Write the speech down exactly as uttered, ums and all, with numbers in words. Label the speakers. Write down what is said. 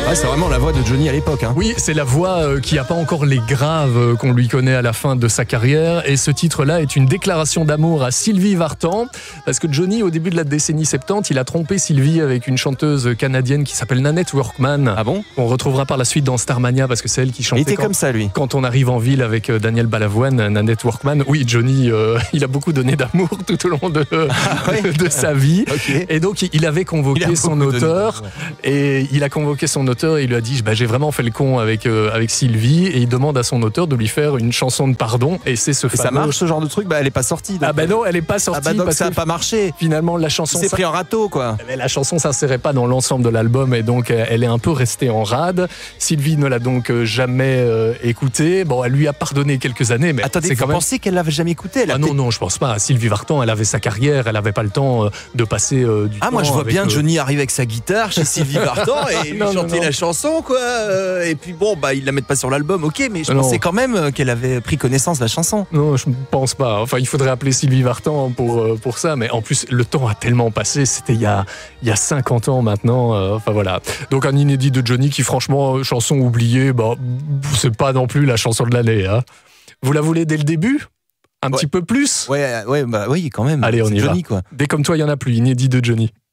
Speaker 1: Ouais, c'est vraiment la voix de Johnny à l'époque. Hein.
Speaker 2: Oui, c'est la voix euh, qui n'a pas encore les graves euh, qu'on lui connaît à la fin de sa carrière. Et ce titre-là est une déclaration d'amour à Sylvie Vartan. Parce que Johnny, au début de la décennie soixante-dix, il a trompé Sylvie avec une chanteuse canadienne qui s'appelle Nanette Workman.
Speaker 1: Ah bon?
Speaker 2: On retrouvera par la suite dans Starmania parce que c'est elle qui chantait.
Speaker 1: Il était
Speaker 2: quand,
Speaker 1: comme ça, lui.
Speaker 2: Quand on arrive en ville avec euh, Daniel Balavoine, Nanette Workman. Oui, Johnny, euh, il a beaucoup donné d'amour tout au long de,
Speaker 1: Ah ouais.
Speaker 2: de sa vie.
Speaker 1: Okay.
Speaker 2: Et donc, il avait convoqué
Speaker 1: il a
Speaker 2: son auteur.
Speaker 1: Donné.
Speaker 2: Et il a convoqué son auteur et il lui a dit bah, j'ai vraiment fait le con avec, euh, avec Sylvie. Et il demande à son auteur de lui faire une chanson de pardon. Et c'est ce
Speaker 1: et
Speaker 2: fameux...
Speaker 1: ça marche, ce genre de truc? Bah, elle est pas sortie. Donc...
Speaker 2: Ah bah non, elle est pas sortie.
Speaker 1: Ah bah donc
Speaker 2: parce
Speaker 1: ça a
Speaker 2: que
Speaker 1: pas marché.
Speaker 2: Finalement, la chanson...
Speaker 1: C'est pris en râteau, quoi.
Speaker 2: Mais la chanson s'insérait pas dans l'ensemble de l'album et donc elle est un peu restée en rade. Sylvie ne l'a donc jamais euh, écoutée. Bon, elle lui a pardonné quelques années, mais
Speaker 1: attendez,
Speaker 2: c'est
Speaker 1: vous
Speaker 2: quand même...
Speaker 1: pensez qu'elle l'avait jamais écouté?
Speaker 2: Ah non, non, je pense pas. Sylvie Vartan, elle avait sa carrière, elle avait pas le temps euh, de passer euh, du
Speaker 1: ah,
Speaker 2: temps.
Speaker 1: Ah, moi je vois
Speaker 2: avec,
Speaker 1: bien
Speaker 2: euh...
Speaker 1: Johnny arriver avec sa guitare chez Sylvie Vartan et lui
Speaker 2: non,
Speaker 1: chanter
Speaker 2: non, non.
Speaker 1: la chanson, quoi. Et puis bon, bah ils la mettent pas sur l'album, ok, mais je
Speaker 2: non.
Speaker 1: pensais quand même qu'elle avait pris connaissance de la chanson.
Speaker 2: Non, je pense pas. Enfin, il faudrait appeler Sylvie Vartan pour, euh, pour ça, mais en plus, le temps a tellement passé, c'était il y a, il y a cinquante ans maintenant. Euh, enfin voilà. Donc un inédit de Johnny qui, franchement, chanson oubliée, bah, c'est pas non plus la chanson de l'année. Hein. Vous la voulez dès le début? Un
Speaker 1: ouais.
Speaker 2: petit peu plus?
Speaker 1: Ouais, ouais, bah oui, quand même.
Speaker 2: Allez, on y
Speaker 1: Johnny,
Speaker 2: va.
Speaker 1: Quoi.
Speaker 2: Dès comme toi, il y en a plus. Inédit de Johnny.